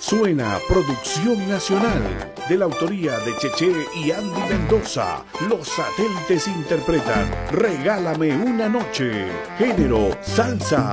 Suena Producción Nacional, de la autoría de Cheché y Andy Mendoza. Los Satélites interpretan Regálame una noche, género salsa.